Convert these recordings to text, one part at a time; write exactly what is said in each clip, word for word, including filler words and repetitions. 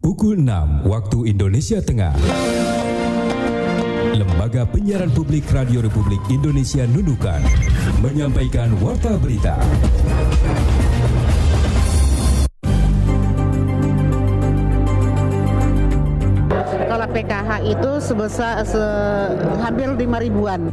Pukul enam waktu Indonesia Tengah. Lembaga Penyiaran Publik Radio Republik Indonesia Nunukan menyampaikan warta berita. Kalau P K H itu sebesar se, hampir lima ribuan.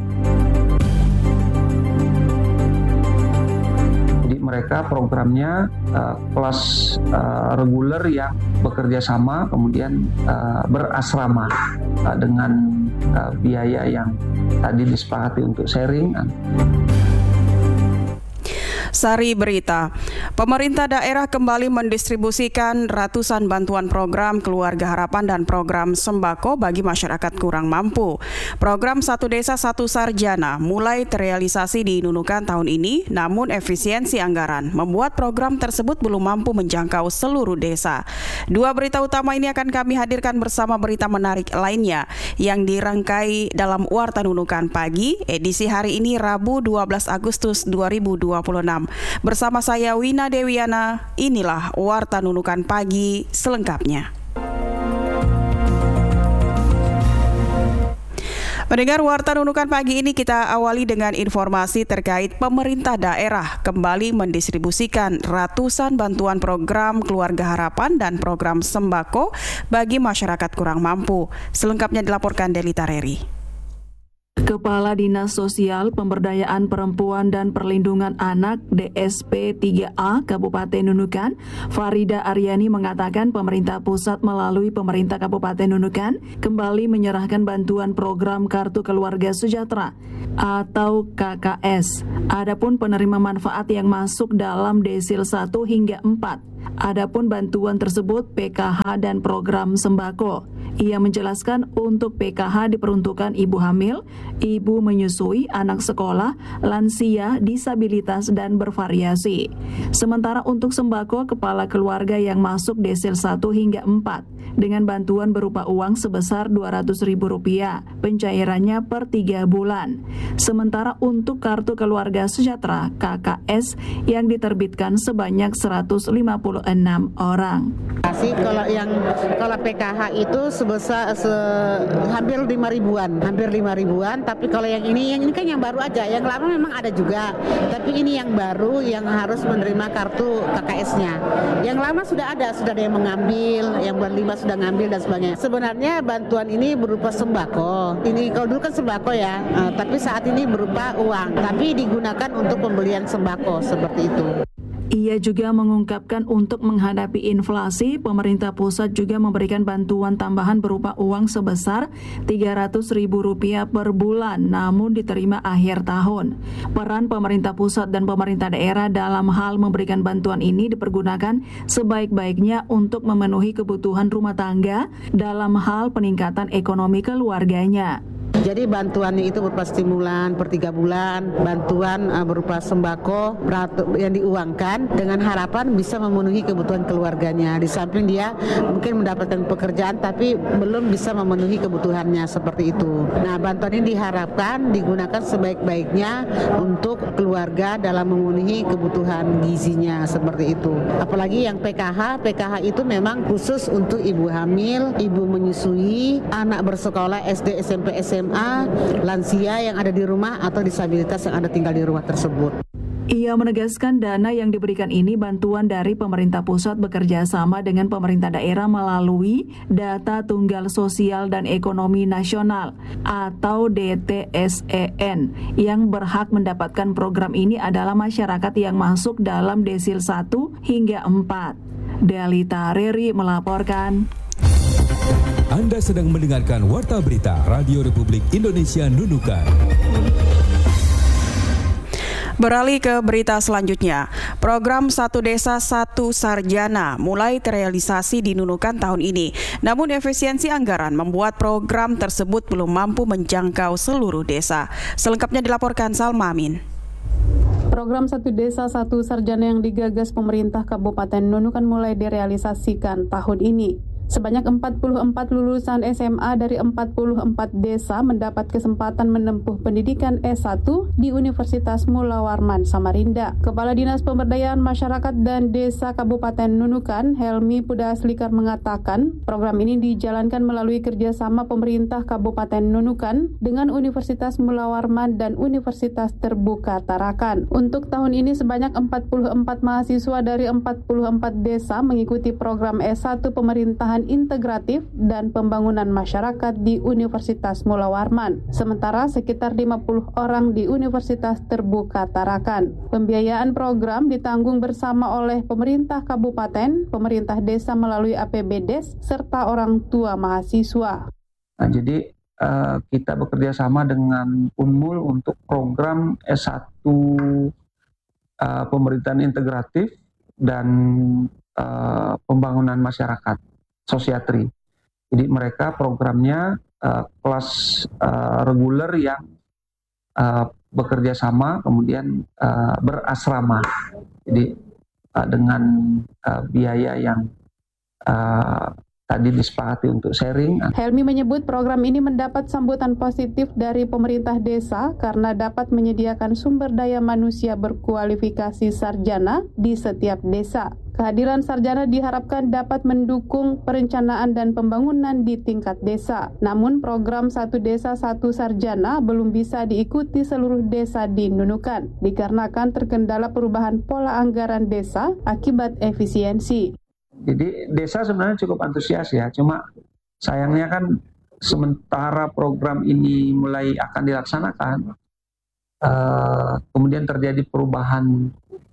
Mereka programnya uh, kelas uh, reguler yang bekerja sama, kemudian uh, berasrama uh, dengan uh, biaya yang tadi disepakati untuk sharing. Sari berita, pemerintah daerah kembali mendistribusikan ratusan bantuan program Keluarga Harapan dan program sembako bagi masyarakat kurang mampu. Program Satu Desa Satu Sarjana mulai terrealisasi di Nunukan tahun ini, namun efisiensi anggaran membuat program tersebut belum mampu menjangkau seluruh desa. Dua berita utama ini akan kami hadirkan bersama berita menarik lainnya yang dirangkai dalam Warta Nunukan Pagi, edisi hari ini Rabu dua belas Agustus dua ribu dua puluh enam. Bersama saya Wina Dewiana, inilah Warta Nunukan Pagi selengkapnya. Pendengar Warta Nunukan Pagi ini kita awali dengan informasi terkait pemerintah daerah kembali mendistribusikan ratusan bantuan program Keluarga Harapan dan program sembako bagi masyarakat kurang mampu. Selengkapnya dilaporkan Delita Reri. Kepala Dinas Sosial Pemberdayaan Perempuan dan Perlindungan Anak D S P tiga A Kabupaten Nunukan, Farida Aryani mengatakan pemerintah pusat melalui pemerintah Kabupaten Nunukan kembali menyerahkan bantuan program Kartu Keluarga Sejahtera atau K K S. Adapun penerima manfaat yang masuk dalam desil satu hingga empat. Adapun bantuan tersebut P K H dan program sembako. Ia menjelaskan untuk P K H diperuntukkan ibu hamil, ibu menyusui, anak sekolah, lansia, disabilitas, dan bervariasi. Sementara untuk sembako kepala keluarga yang masuk desil satu hingga empat dengan bantuan berupa uang sebesar dua ratus ribu rupiah, pencairannya per tiga bulan. Sementara untuk Kartu Keluarga Sejahtera K K S yang diterbitkan sebanyak seratus lima puluh enam orang. Kalau yang kalau P K H itu sebesar se, hampir lima ribuan, hampir lima ribuan. Tapi kalau yang ini, yang ini kan yang baru aja. Yang lama memang ada juga. Tapi ini yang baru yang harus menerima kartu K K S-nya. Yang lama sudah ada, sudah ada yang mengambil, yang bulan lima sudah ngambil dan sebagainya. Sebenarnya bantuan ini berupa sembako. Ini kalau dulu kan sembako ya, uh, tapi saat ini berupa uang. Tapi digunakan untuk pembelian sembako seperti itu. Ia juga mengungkapkan untuk menghadapi inflasi, pemerintah pusat juga memberikan bantuan tambahan berupa uang sebesar tiga ratus ribu rupiah per bulan, namun diterima akhir tahun. Peran pemerintah pusat dan pemerintah daerah dalam hal memberikan bantuan ini dipergunakan sebaik-baiknya untuk memenuhi kebutuhan rumah tangga dalam hal peningkatan ekonomi keluarganya. Jadi bantuannya itu berupa stimulan per tiga bulan, bantuan uh, berupa sembako yang diuangkan dengan harapan bisa memenuhi kebutuhan keluarganya. Di samping dia mungkin mendapatkan pekerjaan tapi belum bisa memenuhi kebutuhannya seperti itu. Nah, bantuan ini diharapkan digunakan sebaik-baiknya untuk keluarga dalam memenuhi kebutuhan gizinya seperti itu. Apalagi yang P K H, P K H itu memang khusus untuk ibu hamil, ibu menyusui, anak bersekolah S D, S M P, S M A, lansia yang ada di rumah atau disabilitas yang ada tinggal di rumah tersebut. Ia menegaskan dana yang diberikan ini bantuan dari pemerintah pusat bekerja sama dengan pemerintah daerah melalui Data Tunggal Sosial dan Ekonomi Nasional atau D T S E N. Yang berhak mendapatkan program ini adalah masyarakat yang masuk dalam desil satu hingga empat. Delita Reri melaporkan. Anda sedang mendengarkan Warta Berita Radio Republik Indonesia Nunukan. Beralih ke berita selanjutnya, program Satu Desa Satu Sarjana mulai terrealisasi di Nunukan tahun ini. Namun efisiensi anggaran membuat program tersebut belum mampu menjangkau seluruh desa. Selengkapnya dilaporkan Salma Amin. Program Satu Desa Satu Sarjana yang digagas pemerintah Kabupaten Nunukan mulai direalisasikan tahun ini. Sebanyak empat puluh empat lulusan S M A dari empat puluh empat desa mendapat kesempatan menempuh pendidikan S satu di Universitas Mula Warman, Samarinda. Kepala Dinas Pemberdayaan Masyarakat dan Desa Kabupaten Nunukan, Helmi Pudaslikar mengatakan, program ini dijalankan melalui kerjasama pemerintah Kabupaten Nunukan dengan Universitas Mula Warman dan Universitas Terbuka Tarakan. Untuk tahun ini sebanyak empat puluh empat mahasiswa dari empat puluh empat desa mengikuti program S satu Pemerintahan Integratif dan Pembangunan Masyarakat di Universitas Mula Warman. Sementara sekitar lima puluh orang di Universitas Terbuka Tarakan. Pembiayaan program ditanggung bersama oleh pemerintah kabupaten, pemerintah desa melalui A P B D E S, serta orang tua mahasiswa. Nah, jadi uh, kita bekerja sama dengan Unmul untuk program S satu uh, Pemerintahan Integratif dan uh, Pembangunan Masyarakat. Sosiatri. Jadi mereka programnya uh, kelas uh, reguler yang uh, bekerja sama, kemudian uh, berasrama. Jadi uh, dengan uh, biaya yang uh, tadi disepakati untuk sharing. Helmi menyebut program ini mendapat sambutan positif dari pemerintah desa karena dapat menyediakan sumber daya manusia berkualifikasi sarjana di setiap desa. Kehadiran sarjana diharapkan dapat mendukung perencanaan dan pembangunan di tingkat desa. Namun program Satu Desa Satu Sarjana belum bisa diikuti seluruh desa di Nunukan, dikarenakan terkendala perubahan pola anggaran desa akibat efisiensi. Jadi desa sebenarnya cukup antusias ya, cuma sayangnya kan sementara program ini mulai akan dilaksanakan, uh, kemudian terjadi perubahan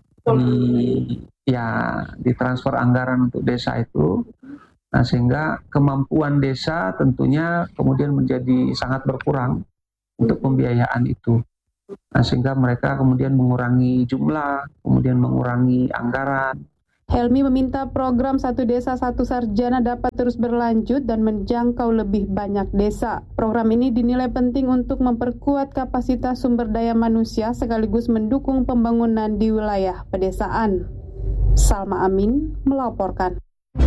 di ya di transfer anggaran untuk desa itu, nah sehingga kemampuan desa tentunya kemudian menjadi sangat berkurang untuk pembiayaan itu. Nah sehingga mereka kemudian mengurangi jumlah, kemudian mengurangi anggaran. Helmi meminta program Satu Desa Satu Sarjana dapat terus berlanjut dan menjangkau lebih banyak desa. Program ini dinilai penting untuk memperkuat kapasitas sumber daya manusia sekaligus mendukung pembangunan di wilayah pedesaan. Salma Amin melaporkan.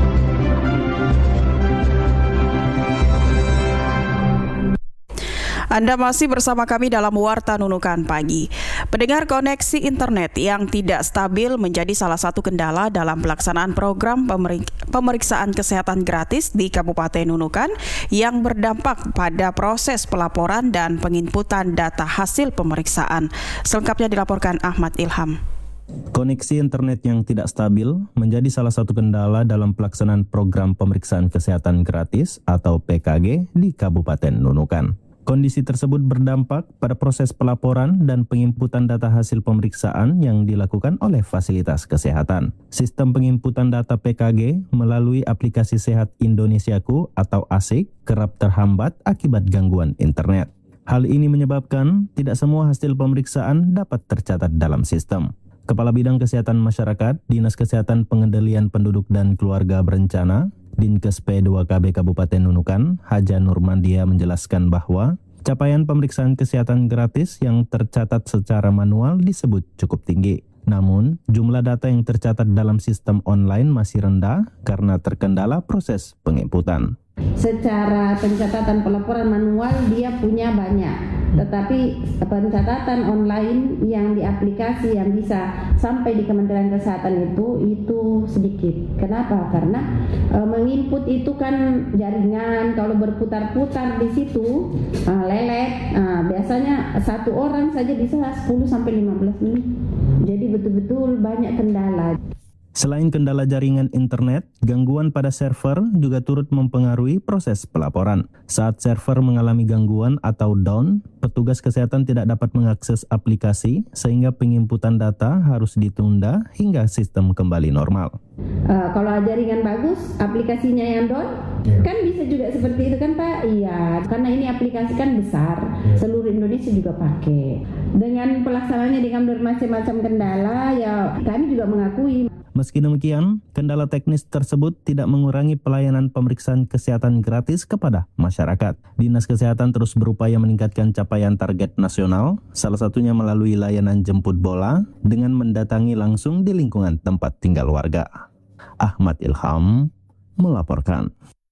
Anda masih bersama kami dalam Warta Nunukan Pagi. Pendengar, koneksi internet yang tidak stabil menjadi salah satu kendala dalam pelaksanaan program pemeriksaan kesehatan gratis di Kabupaten Nunukan yang berdampak pada proses pelaporan dan penginputan data hasil pemeriksaan. Selengkapnya dilaporkan Ahmad Ilham. Koneksi internet yang tidak stabil menjadi salah satu kendala dalam pelaksanaan program pemeriksaan kesehatan gratis atau P K G di Kabupaten Nunukan. Kondisi tersebut berdampak pada proses pelaporan dan penginputan data hasil pemeriksaan yang dilakukan oleh fasilitas kesehatan. Sistem penginputan data P K G melalui aplikasi Sehat Indonesiaku atau ASIK kerap terhambat akibat gangguan internet. Hal ini menyebabkan tidak semua hasil pemeriksaan dapat tercatat dalam sistem. Kepala Bidang Kesehatan Masyarakat, Dinas Kesehatan Pengendalian Penduduk dan Keluarga Berencana, Dinkes P dua K B Kabupaten Nunukan, Haja Nurmandia menjelaskan bahwa capaian pemeriksaan kesehatan gratis yang tercatat secara manual disebut cukup tinggi. Namun, jumlah data yang tercatat dalam sistem online masih rendah karena terkendala proses penginputan. Secara pencatatan pelaporan manual dia punya banyak, tetapi pencatatan online yang di aplikasi yang bisa sampai di Kementerian Kesehatan itu itu sedikit. Kenapa? Karena e, menginput itu kan jaringan, kalau berputar-putar di situ e, lelet. E, biasanya satu orang saja bisa sepuluh sampai lima belas menit. Jadi betul-betul banyak kendala. Selain kendala jaringan internet, gangguan pada server juga turut mempengaruhi proses pelaporan. Saat server mengalami gangguan atau down, petugas kesehatan tidak dapat mengakses aplikasi sehingga penginputan data harus ditunda hingga sistem kembali normal. Uh, kalau jaringan bagus, aplikasinya yang down, yeah. Kan bisa juga seperti itu kan Pak? Iya, karena ini aplikasi kan besar, yeah. Seluruh Indonesia juga pakai. Dengan pelaksanaannya dengan bermacam macam kendala, ya kami juga mengakui. Meski demikian, kendala teknis tersebut tidak mengurangi pelayanan pemeriksaan kesehatan gratis kepada masyarakat. Dinas Kesehatan terus berupaya meningkatkan capaian target nasional, salah satunya melalui layanan jemput bola dengan mendatangi langsung di lingkungan tempat tinggal warga. Ahmad Ilham melaporkan.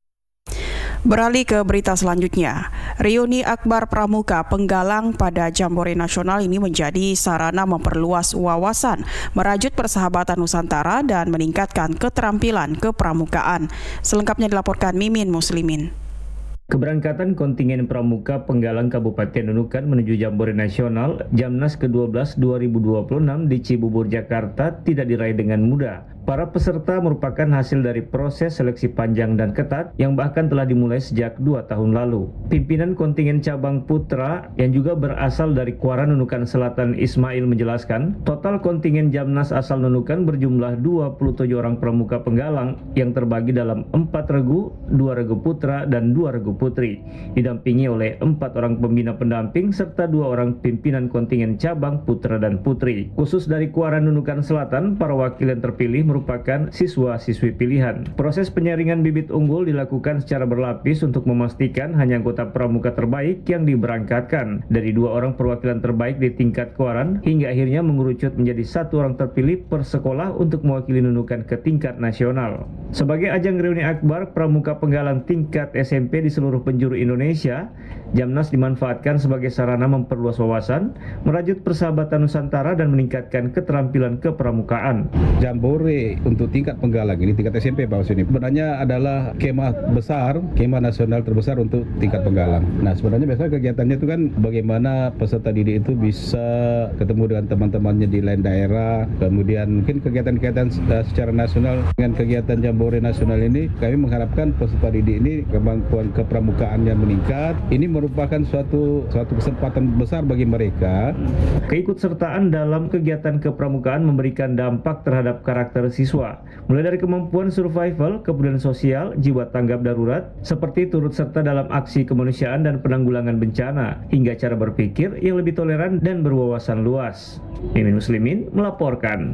Beralih ke berita selanjutnya, reuni akbar pramuka penggalang pada Jambore Nasional ini menjadi sarana memperluas wawasan, merajut persahabatan Nusantara dan meningkatkan keterampilan kepramukaan. Selengkapnya dilaporkan Mimin Muslimin. Keberangkatan kontingen pramuka penggalang Kabupaten Nunukan menuju Jambore Nasional Jamnas ke dua belas dua ribu dua puluh enam di Cibubur, Jakarta tidak diraih dengan mudah. Para peserta merupakan hasil dari proses seleksi panjang dan ketat yang bahkan telah dimulai sejak dua tahun lalu. Pimpinan kontingen cabang putra yang juga berasal dari Kuara Nunukan Selatan Ismail menjelaskan, total kontingen Jamnas asal Nunukan berjumlah dua puluh tujuh orang pramuka penggalang yang terbagi dalam empat regu, dua regu putra dan dua regu putri, didampingi oleh empat orang pembina pendamping serta dua orang pimpinan kontingen cabang putra dan putri. Khusus dari Kuara Nunukan Selatan, para wakil yang terpilih merupakan siswa-siswi pilihan. Proses penyaringan bibit unggul dilakukan secara berlapis untuk memastikan hanya anggota pramuka terbaik yang diberangkatkan. Dari dua orang perwakilan terbaik di tingkat Kuaran hingga akhirnya mengerucut menjadi satu orang terpilih per sekolah untuk mewakili Nunukan ke tingkat nasional. Sebagai ajang reuni akbar pramuka penggalang tingkat S M P di seluruh penjuru Indonesia, Jamnas dimanfaatkan sebagai sarana memperluas wawasan, merajut persahabatan Nusantara dan meningkatkan keterampilan kepramukaan. Jambore untuk tingkat penggalang ini, tingkat S M P Pak Sini, sebenarnya adalah kemah besar, kemah nasional terbesar untuk tingkat penggalang. Nah, sebenarnya biasanya kegiatannya itu kan bagaimana peserta didik itu bisa ketemu dengan teman-temannya di lain daerah, kemudian mungkin kegiatan-kegiatan secara nasional. Dengan kegiatan Jambore Nasional ini, kami mengharapkan peserta didik ini kemampuan kepramukaannya meningkat. Ini merupakan suatu suatu kesempatan besar bagi mereka. Keikutsertaan dalam kegiatan kepramukaan memberikan dampak terhadap karakter siswa, mulai dari kemampuan survival, kepedulian sosial, jiwa tanggap darurat, seperti turut serta dalam aksi kemanusiaan dan penanggulangan bencana, hingga cara berpikir yang lebih toleran dan berwawasan luas. Mimin Muslimin melaporkan.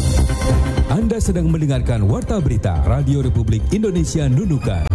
Anda sedang mendengarkan Warta Berita Radio Republik Indonesia Nunukan.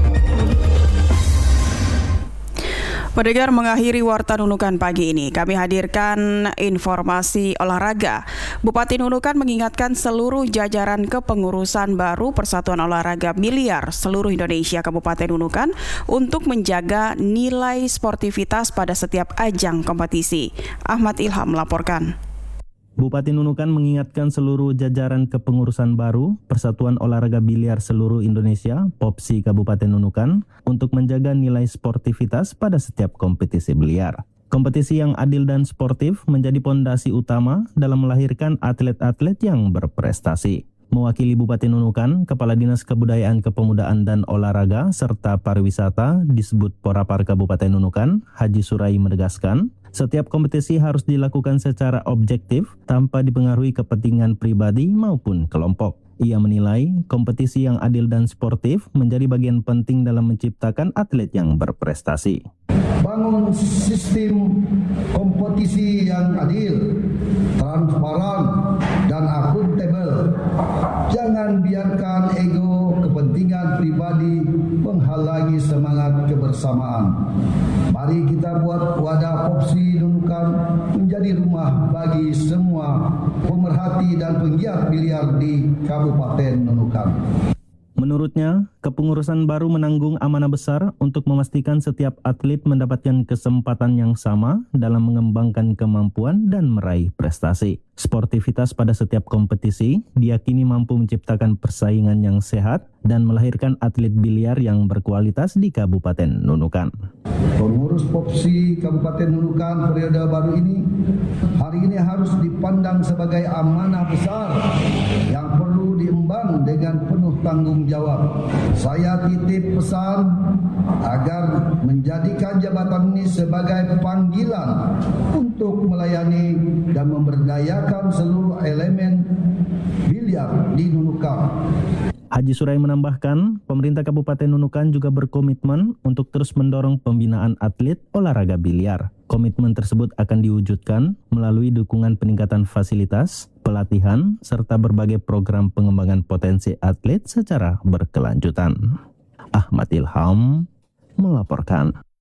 Pendengar, mengakhiri Warta Nunukan pagi ini, kami hadirkan informasi olahraga. Bupati Nunukan mengingatkan seluruh jajaran kepengurusan baru Persatuan Olahraga Biliar seluruh Indonesia Kabupaten Nunukan untuk menjaga nilai sportivitas pada setiap ajang kompetisi. Ahmad Ilham melaporkan. Bupati Nunukan mengingatkan seluruh jajaran kepengurusan baru Persatuan Olahraga Biliar seluruh Indonesia (Popsi) Kabupaten Nunukan untuk menjaga nilai sportivitas pada setiap kompetisi biliar. Kompetisi yang adil dan sportif menjadi pondasi utama dalam melahirkan atlet-atlet yang berprestasi. Mewakili Bupati Nunukan, Kepala Dinas Kebudayaan, Kepemudaan dan Olahraga serta Pariwisata disebut Porapar Kabupaten Nunukan, Haji Surai menegaskan, setiap kompetisi harus dilakukan secara objektif tanpa dipengaruhi kepentingan pribadi maupun kelompok. Ia menilai kompetisi yang adil dan sportif menjadi bagian penting dalam menciptakan atlet yang berprestasi. Bangun sistem kompetisi yang adil, transparan, dan akuntabel. Jangan biarkan ego kepentingan pribadi menghalangi semangat kebersamaan. Mari kita buat wadah Popsi Nunukan menjadi rumah bagi semua pemerhati dan penggiat biliar di Kabupaten Nunukan. Menurutnya, kepengurusan baru menanggung amanah besar untuk memastikan setiap atlet mendapatkan kesempatan yang sama dalam mengembangkan kemampuan dan meraih prestasi. Sportivitas pada setiap kompetisi diyakini mampu menciptakan persaingan yang sehat dan melahirkan atlet biliar yang berkualitas di Kabupaten Nunukan. Pengurus Popsi Kabupaten Nunukan periode baru ini hari ini harus dipandang sebagai amanah besar yang perlu diemban dengan penuh tanggung jawab. Saya titip pesan agar menjadikan jabatan ini sebagai panggilan untuk melayani dan memberdayakan seluruh elemen biliar di Nunukan. Haji Surai menambahkan, pemerintah Kabupaten Nunukan juga berkomitmen untuk terus mendorong pembinaan atlet olahraga biliar. Komitmen tersebut akan diwujudkan melalui dukungan peningkatan fasilitas, pelatihan, serta berbagai program pengembangan potensi atlet secara berkelanjutan. Ahmad Ilham melaporkan.